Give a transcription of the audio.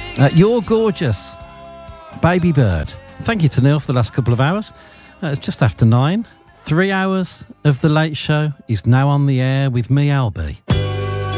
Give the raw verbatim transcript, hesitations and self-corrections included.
Uh, you're gorgeous, Baby Bird. Thank you to Neil for the last couple of hours. Uh, it's just after nine. Three hours of The Late Show is now on the air with me, Albie.